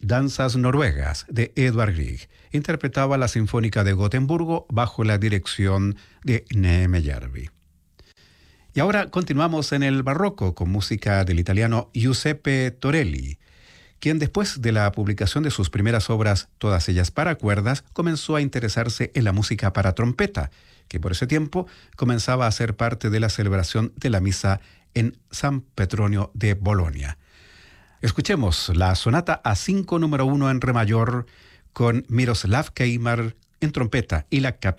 Danzas noruegas de Edvard Grieg. Interpretaba la Sinfónica de Gotemburgo bajo la dirección de Nejärvi. Y ahora continuamos en el barroco con música del italiano Giuseppe Torelli, quien después de la publicación de sus primeras obras, todas ellas para cuerdas, comenzó a interesarse en la música para trompeta, que por ese tiempo comenzaba a ser parte de la celebración de la misa en San Petronio de Bolonia. Escuchemos la sonata A5 número 1 en re mayor con Miroslav Kejmar en trompeta y la